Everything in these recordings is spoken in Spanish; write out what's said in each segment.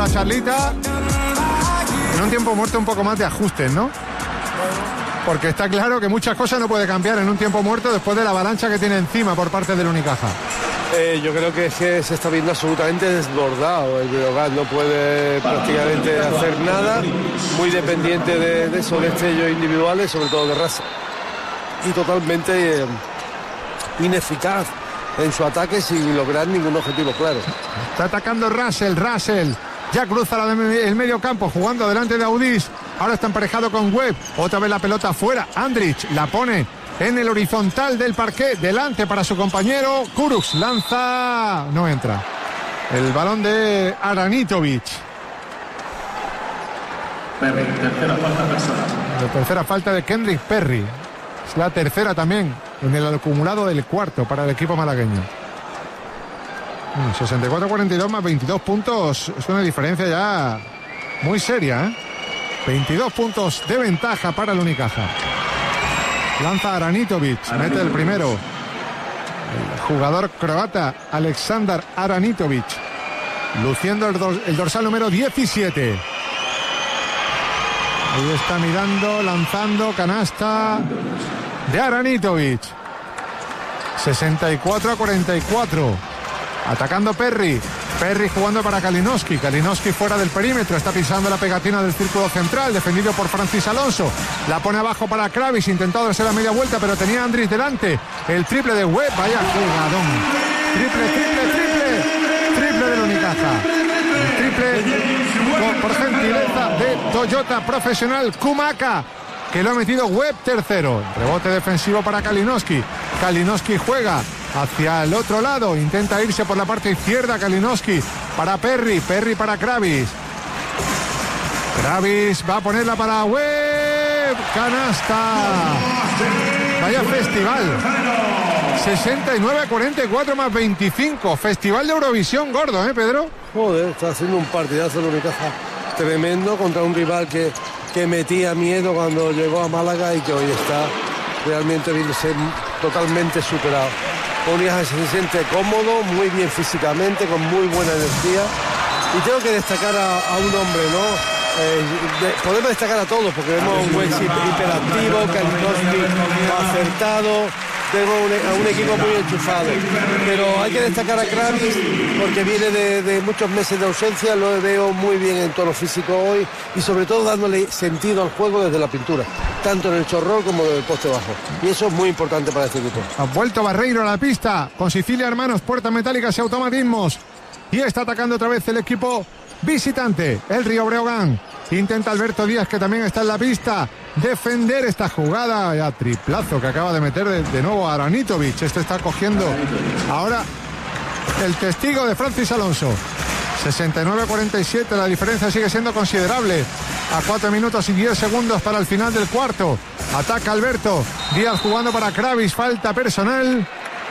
la charlita. En un tiempo muerto un poco más de ajustes, ¿no? Porque está claro que muchas cosas no puede cambiar en un tiempo muerto después de la avalancha que tiene encima por parte del Unicaja. Yo creo que es que se está viendo absolutamente desbordado. El Breogán no puede prácticamente hacer nada, muy dependiente de esos destellos individuales, sobre todo de Russell, y totalmente ineficaz en su ataque sin lograr ningún objetivo claro. Está atacando Russell ya cruza el medio campo jugando delante de Audis. Ahora está emparejado con Webb, otra vez la pelota afuera. Andrich la pone en el horizontal del parquet, delante para su compañero. Kurucs lanza, no entra. El balón de Aranitovic. Perry, tercera falta personal. La tercera falta de Kendrick Perry. Es la tercera también en el acumulado del cuarto para el equipo malagueño. 64-42 más 22 puntos. Es una diferencia ya muy seria, ¿eh? 22 puntos de ventaja para el Unicaja. Lanza Aranitovic, mete el primero. El jugador croata Aleksandar Aranitovic, luciendo el dorsal número 17. Ahí está mirando, lanzando, canasta de Aranitovic. 64-44. Atacando Perry jugando para Kalinowski fuera del perímetro, está pisando la pegatina del círculo central, defendido por Francis Alonso, la pone abajo para Kravis, intentado darse la media vuelta, pero tenía a Andrich delante, el triple de Webb, vaya jugadón, triple del Unicaja, el triple por gentileza de Toyota Profesional Kumaka, que lo ha metido Webb tercero, rebote defensivo para Kalinowski juega hacia el otro lado, intenta irse por la parte izquierda Kalinowski para Perry para Kravis va a ponerla para Webb, canasta, vaya festival, 69-44 más 25, festival de Eurovisión gordo, Pedro. Joder, está haciendo un partidazo el Unicaja tremendo contra un rival que metía miedo cuando llegó a Málaga y que hoy está realmente viéndose totalmente superado. Unicaja se siente cómodo, muy bien físicamente, con muy buena energía. Y tengo que destacar a un hombre, ¿no? Podemos destacar a todos, porque vemos a un buen hiperactivo, Kalinowski acertado, tengo a un equipo muy enchufado. Pero hay que destacar a Kravis, porque viene de muchos meses de ausencia, lo veo muy bien en tono físico hoy, y sobre todo dándole sentido al juego desde la pintura, tanto en el chorrol como en el poste bajo. Y eso es muy importante para este equipo. Ha vuelto Barreiro a la pista, con Sicilia Hermanos, puertas metálicas y automatismos. Y está atacando otra vez el equipo visitante, el Río Breogán. Intenta Alberto Díaz, que también está en la pista, defender esta jugada. Ya triplazo que acaba de meter de nuevo a Aranitovic. Este está cogiendo ahora el testigo de Francis Alonso. 69-47, la diferencia sigue siendo considerable. A 4 minutos y 10 segundos para el final del cuarto. Ataca Alberto Díaz jugando para Kravis, falta personal.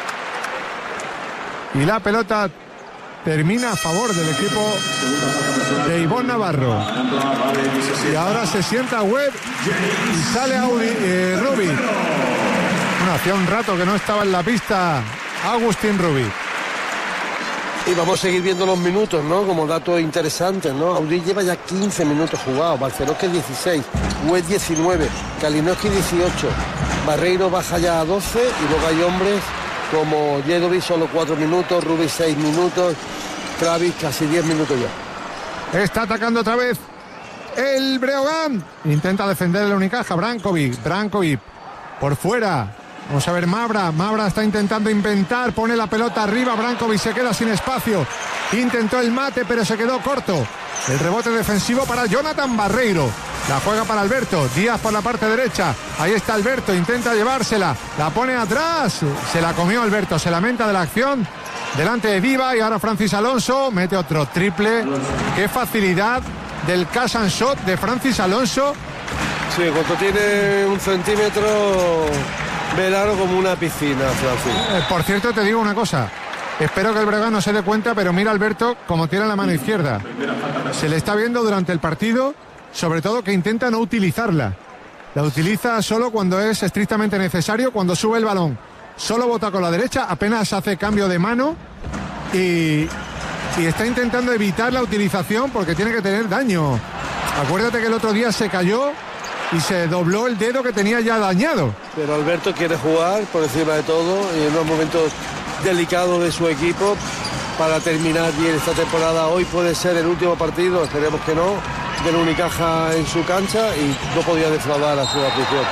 Y la pelota termina a favor del equipo de Ivonne Navarro. Y ahora se sienta Webb y sale Rubik. Hacía un rato que no estaba en la pista Agustín Rubik. Y vamos a seguir viendo los minutos, ¿no? Como dato interesante, ¿no? Audis lleva ya 15 minutos jugados, Barceloski 16, Webb 19, Kalinowski 18, Barreiro baja ya a 12 y luego hay hombres como Jedovic solo 4 minutos, Rubik 6 minutos, Kravis casi 10 minutos ya. Está atacando otra vez el Breogán. Intenta defender el Unicaja, Brankovic por fuera. Vamos a ver Mabra está intentando inventar, pone la pelota arriba, Brankovic se queda sin espacio. Intentó el mate, pero se quedó corto. El rebote defensivo para Jonathan Barreiro. La juega para Alberto Díaz por la parte derecha. Ahí está Alberto, intenta llevársela. La pone atrás. Se la comió Alberto, se lamenta de la acción. Delante de Diva y ahora Francis Alonso. Mete otro triple. Qué facilidad del catch and shot de Francis Alonso. Sí, cuando tiene 1 centímetro, ve el aro como una piscina, Francis. Por cierto, te digo una cosa. Espero que el Breogán no se dé cuenta, pero mira Alberto como tiene la mano izquierda. Se le está viendo durante el partido, sobre todo que intenta no utilizarla. La utiliza solo cuando es estrictamente necesario, cuando sube el balón. Solo bota con la derecha, apenas hace cambio de mano y y está intentando evitar la utilización porque tiene que tener daño. Acuérdate que el otro día se cayó y se dobló el dedo que tenía ya dañado. Pero Alberto quiere jugar por encima de todo y en unos momentos delicados de su equipo para terminar bien esta temporada. Hoy puede ser el último partido, esperemos que no, del Unicaja en su cancha y no podía defraudar a su afición.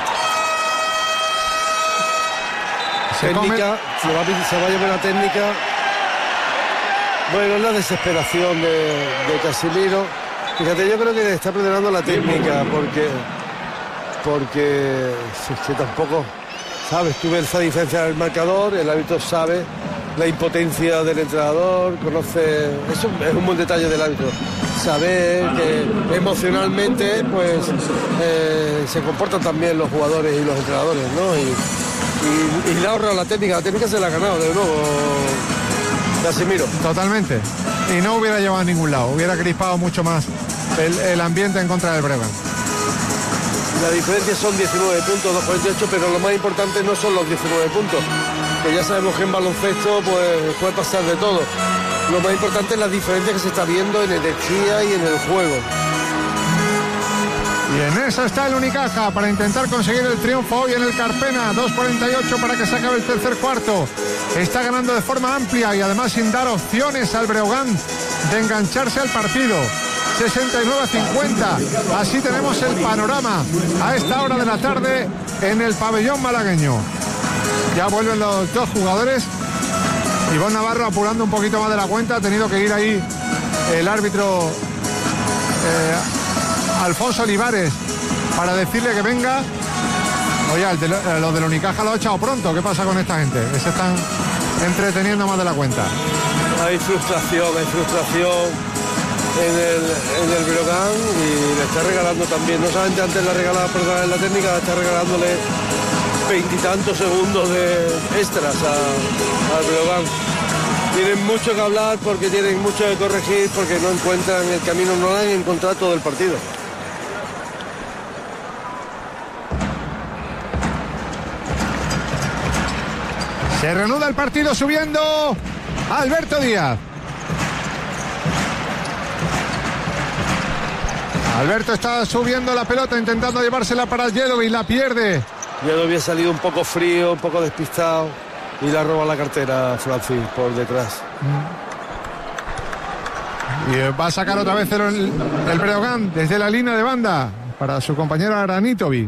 Técnica, se va a llevar la técnica. Bueno, es la desesperación de Casimiro. Fíjate, yo creo que le está presionando la técnica porque es que tampoco, ¿sabes? Tú ves esa diferencia del marcador, el árbitro sabe la impotencia del entrenador, conoce, eso es un buen detalle del árbitro, saber que emocionalmente pues se comportan también los jugadores y los entrenadores, ¿no? Y le ahorra la técnica se la ha ganado de nuevo Casimiro. Totalmente, y no hubiera llevado a ningún lado, hubiera crispado mucho más el ambiente en contra del Breogán. La diferencia son 19 puntos, 2,48, pero lo más importante no son los 19 puntos, que ya sabemos que en baloncesto pues puede pasar de todo. Lo más importante es la diferencia que se está viendo en energía y en el juego. Y en eso está el Unicaja para intentar conseguir el triunfo hoy en el Carpena. 2,48 para que se acabe el tercer cuarto. Está ganando de forma amplia y además sin dar opciones al Breogán de engancharse al partido. 69-50. Así tenemos el panorama a esta hora de la tarde en el pabellón malagueño. Ya vuelven los dos jugadores. Iván Navarro apurando un poquito más de la cuenta. Ha tenido que ir ahí el árbitro Alfonso Olivares para decirle que venga. Oye, los del Unicaja lo ha echado pronto. ¿Qué pasa con esta gente? Que se están entreteniendo más de la cuenta. Hay frustración en el Breogán y le está regalando también, no solamente antes la regalaba personal en la técnica, está regalándole 20 y tantos segundos de extras al Breogán. Tienen mucho que hablar porque tienen mucho que corregir, porque no encuentran el camino, no lo han encontrado todo el partido. Se reanuda el partido subiendo Alberto Díaz. Alberto está subiendo la pelota intentando llevársela para Yedovi y la pierde. Yedovi ha salido un poco frío, un poco despistado y le ha robado la cartera a Francis por detrás. Y va a sacar otra vez el Breogán desde la línea de banda para su compañero Aranitovic.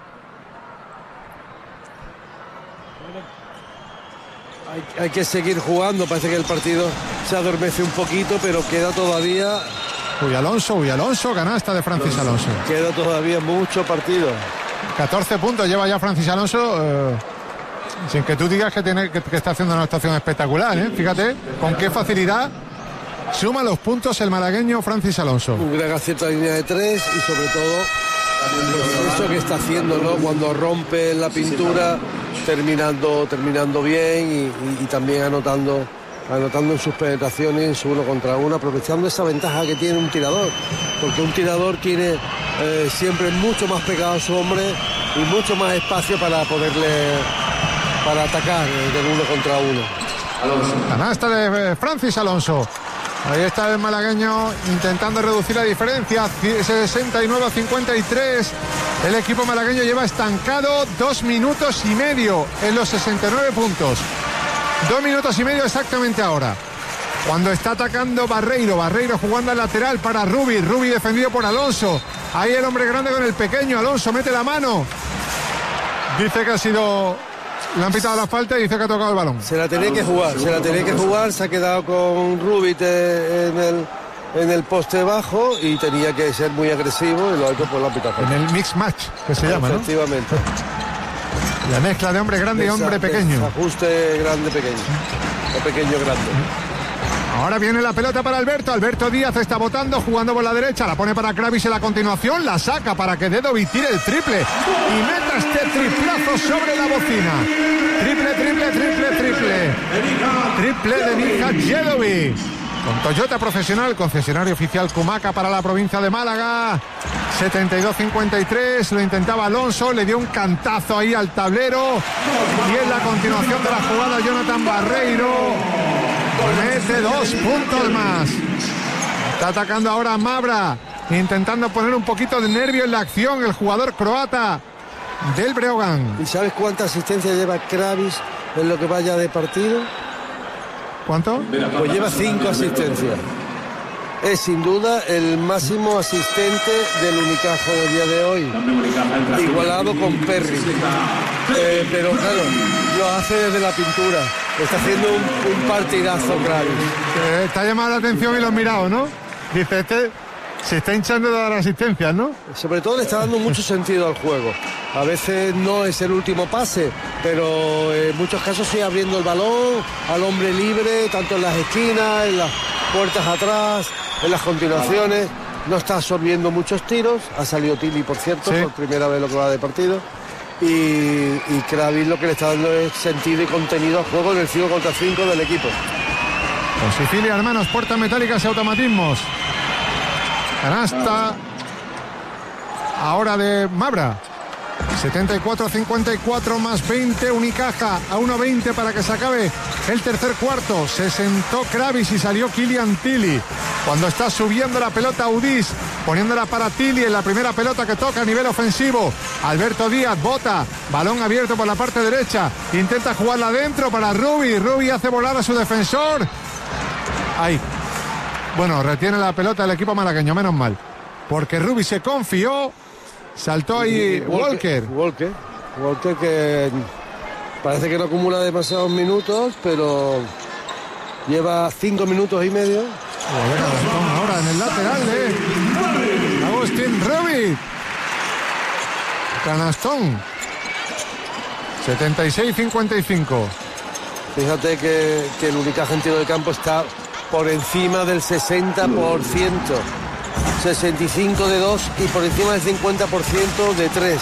Hay que seguir jugando, parece que el partido se adormece un poquito, pero queda todavía... Uy, Alonso, canasta de Francis Alonso. Queda todavía mucho partido. 14 puntos lleva ya Francis Alonso, sin que tú digas que está haciendo una actuación espectacular, ¿eh? Fíjate con qué facilidad suma los puntos el malagueño Francis Alonso. Un gran acierto a línea de tres y sobre todo eso que está haciendo, ¿no? Cuando rompe la pintura, terminando bien y también anotando en sus penetraciones, en su 1 contra 1, aprovechando esa ventaja que tiene un tirador, porque un tirador tiene siempre mucho más pegado a su hombre y mucho más espacio para atacar del 1 contra 1. Canasta de Francis Alonso. Ahí está el malagueño intentando reducir la diferencia. 69-53. El equipo malagueño lleva estancado 2 minutos y medio en los 69 puntos. 2 minutos y medio exactamente ahora. Cuando está atacando Barreiro jugando al lateral para Rubi defendido por Alonso. Ahí el hombre grande con el pequeño. Alonso mete la mano. Dice que ha sido... Le han pitado la falta y dice que ha tocado el balón. Se la tenía que jugar, se ha quedado con Rubit en el poste bajo y tenía que ser muy agresivo y lo ha hecho por la pitado. En el mix match, que se llama, ¿no? Efectivamente. La mezcla de hombre grande y hombre pequeño. Ajuste grande-pequeño. O pequeño-grande. Ahora viene la pelota para Alberto. Alberto Díaz está botando, jugando por la derecha. La pone para Kravis en la continuación. La saca para que Yedovi tire el triple. Y meta este triplazo sobre la bocina. Triple. Triple de Mija Yedovi. Con Toyota Profesional, concesionario oficial Kumaca para la provincia de Málaga. 72-53. Lo intentaba Alonso. Le dio un cantazo ahí al tablero. Y en la continuación de la jugada, Jonathan Barreiro Mete 2 puntos más. Está atacando ahora Mabra, intentando poner un poquito de nervio en la acción el jugador croata del Breogán. ¿Y sabes cuánta asistencia lleva Kravis en lo que vaya de partido? ¿Cuánto? Pues lleva 5 asistencias. Es sin duda el máximo asistente del Unicaja del día de hoy, igualado con Perry. Pero claro, lo hace desde la pintura. Está haciendo un partidazo Kravis. Te ha llamado la atención y lo has mirado, ¿no? Dice, se está hinchando de dar asistencias, ¿no? Sobre todo le está dando mucho sentido al juego. A veces no es el último pase, pero en muchos casos sí abriendo el balón al hombre libre, tanto en las esquinas, en las puertas atrás, en las continuaciones. No está absorbiendo muchos tiros. Ha salido Tilly, por cierto, sí, por primera vez lo que va de partido. Y Kravis lo que le está dando es sentido y contenido al juego en el 5 contra 5 del equipo. Con Sicilia, hermanos, puertas metálicas y automatismos. Canasta ahora de Mabra. 74-54 más 20 Unicaja a 1-20 para que se acabe el tercer cuarto. Se sentó Kravis y salió Killian Tilly. Cuando está subiendo la pelota Udis, poniéndola para Tilly en la primera pelota que toca a nivel ofensivo. Alberto Díaz bota, balón abierto por la parte derecha, intenta jugarla adentro para Rubi. Rubi hace volar a su defensor. Ahí. Bueno, retiene la pelota el equipo malagueño, menos mal. Porque Rubi se confió. Saltó ahí Walker que parece que no acumula demasiados minutos, pero lleva 5 minutos y medio. Ahora en el lateral de Agustín Rubi. Canastón. 76-55. Fíjate que el Unicaja en tiro de campo está por encima del 60%. 65 de 2 y por encima del 50% de 3.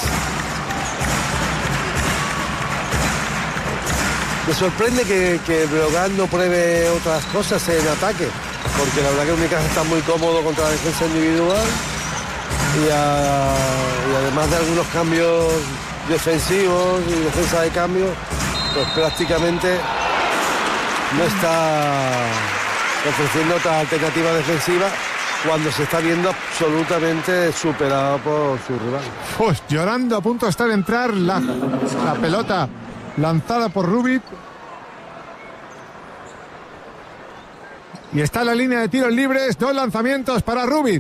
Me sorprende que el Breogán no pruebe otras cosas en ataque, porque la verdad que el Unicaja está muy cómodo contra la defensa individual y además de algunos cambios defensivos y defensa de cambio, pues prácticamente no está ofreciendo otra alternativa defensiva cuando se está viendo absolutamente superado por su rival. Pues llorando, a punto está de entrar la pelota lanzada por Rubi. Y está en la línea de tiros libres, 2 lanzamientos para Rubi.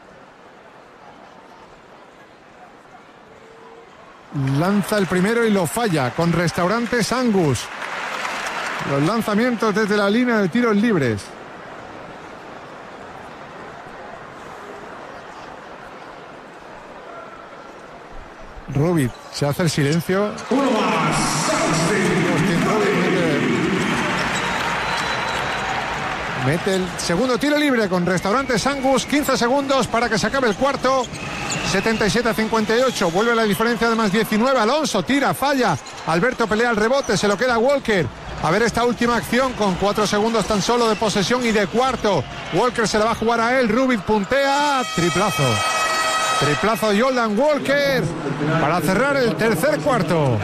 Lanza el primero y lo falla con Restaurantes Angus. Los lanzamientos desde la línea de tiros libres. Rubi se hace el silencio. Mete el segundo tiro libre con Restaurantes Angus. 15 segundos para que se acabe el cuarto. 77-58. Vuelve la diferencia de más 19. Alonso tira, falla. Alberto pelea el rebote. Se lo queda Walker. A ver esta última acción con 4 segundos tan solo de posesión y de cuarto. Walker se la va a jugar a él. Rubi puntea. Triplazo. Triplazo de Jordan Walker para cerrar el tercer cuarto.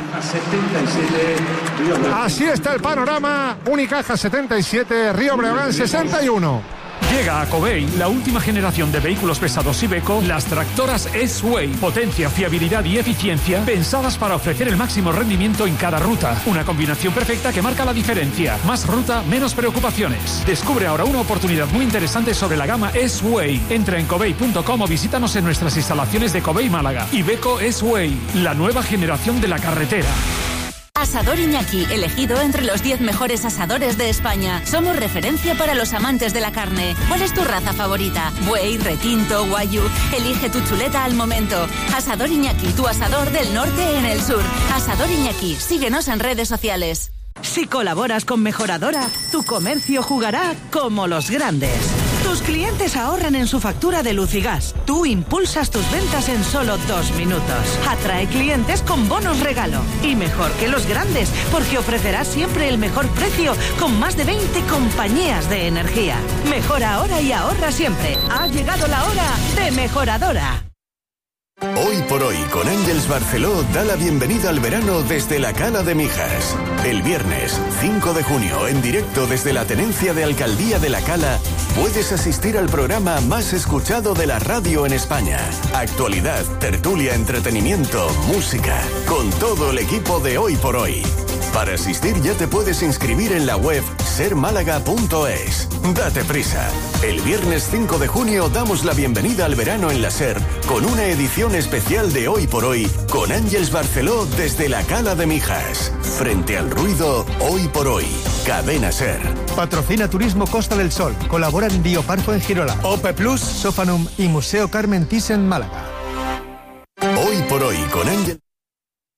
Así está el panorama. Unicaja 77, Río Breogán 61. Llega a Covey la última generación de vehículos pesados Iveco, las tractoras S-Way. Potencia, fiabilidad y eficiencia pensadas para ofrecer el máximo rendimiento en cada ruta. Una combinación perfecta que marca la diferencia. Más ruta, menos preocupaciones. Descubre ahora una oportunidad muy interesante sobre la gama S-Way. Entra en covey.com o visítanos en nuestras instalaciones de Covey Málaga. Iveco S-Way, la nueva generación de la carretera. Asador Iñaki, elegido entre los 10 mejores asadores de España. Somos referencia para los amantes de la carne. ¿Cuál es tu raza favorita? Buey, retinto, guayú. Elige tu chuleta al momento. Asador Iñaki, tu asador del norte en el sur. Asador Iñaki, síguenos en redes sociales. Si colaboras con Mejoradora, tu comercio jugará como los grandes. Tus clientes ahorran en su factura de luz y gas. Tú impulsas tus ventas en solo 2 minutos. Atrae clientes con bonos regalo. Y mejor que los grandes, porque ofrecerás siempre el mejor precio con más de 20 compañías de energía. Mejora ahora y ahorra siempre. Ha llegado la hora de Mejoradora. Hoy por hoy con Ángels Barceló da la bienvenida al verano desde la Cala de Mijas. El viernes 5 de junio, en directo desde la Tenencia de Alcaldía de la Cala, puedes asistir al programa más escuchado de la radio en España. Actualidad, tertulia, entretenimiento, música, con todo el equipo de Hoy por Hoy. Para asistir ya te puedes inscribir en la web sermálaga.es. Date prisa. El viernes 5 de junio damos la bienvenida al verano en la SER con una edición especial de Hoy por Hoy con Ángels Barceló desde la Cala de Mijas. Frente al ruido, Hoy por Hoy. Cadena SER. Patrocina Turismo Costa del Sol. Colaboran Bioparco en Girola, Ope Plus, Sofanum y Museo Carmen Thyssen Málaga. Hoy por Hoy con Ángel...